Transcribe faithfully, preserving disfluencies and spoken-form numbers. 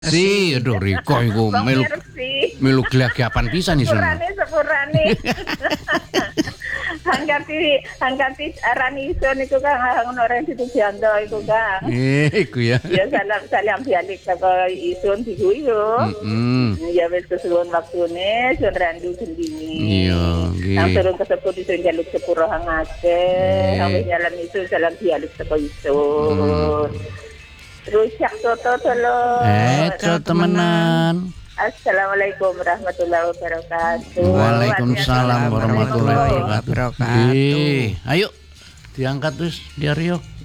Si, aduh Riko iku melu melu gelagapan pisan isun. Sepurane sepurane. Hangkati hangkati arani isun iku Kang ngono ren situ jando iku Kang. Eh, iku ya. Ya salam salam dialik saka isun iku yo. Heeh. Ya wis kesuwun waktune sun randu gendini. Iya, nggih. Langsung kesebut isun jaluk sepuro hangate. Sampai jalan isun salam dialik saka isun. Terus yak toto tolo. Eh, co temenan. Assalamualaikum warahmatullahi wabarakatuh. Waalaikumsalam warahmatullahi wabarakatuh. wabarakatuh. Eh, ayo diangkat wis, biar yo.